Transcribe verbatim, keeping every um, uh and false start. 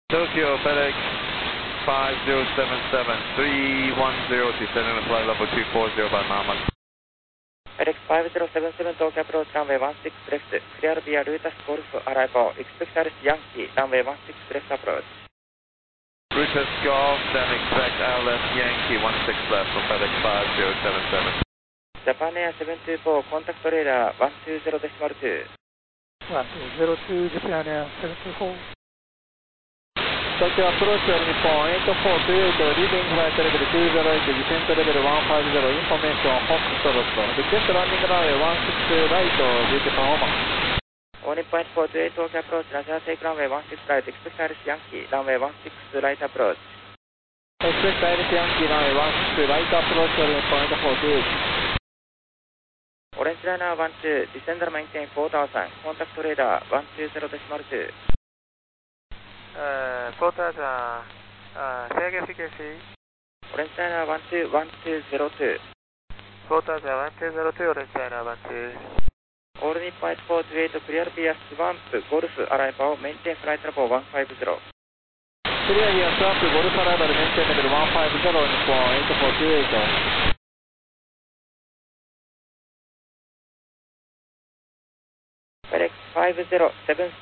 Tokyo FedEx five zero seven seven, three one zero to send in a flight level two four zero by Mama. FedEx five zero seven seven Tokyo approach runway one six left, clear via Lutas Golf arrival, expect Alice Yankee, runway one six left approach. Lutas Golf, then expect Alice Yankee one six left from FedEx five zero seven seven. Japan Air seven two four, contact radar one two zero decimal two. one two zero two, Japan Air seven two four. Tokyo approach Nippon eight four two eight, leading flight level two zero eight, descent level one five zero, information Foxtrot, request landing runway one six right, duty performance. All Nippon eight four two eight, Tokyo approach, National take runway one six right, expect Alice Yankee, runway one six right approach. Expect Alice Yankee, runway one six right approach, Nippon eight four two eight. Orange liner one two, descender maintain four thousand, contact radar one two zero decimal two. Uh, four thousand, uh, say again frequency. Orange liner one two one two zero two. four thousand, one two zero two, Orange liner one two. All Nippon eight four two eight, clear via Swamp Golf arrival, maintain flight level one five zero. Clear via Swamp Golf arrival, maintain level one five zero, Nippon eight four two eight. FedEx five zero seven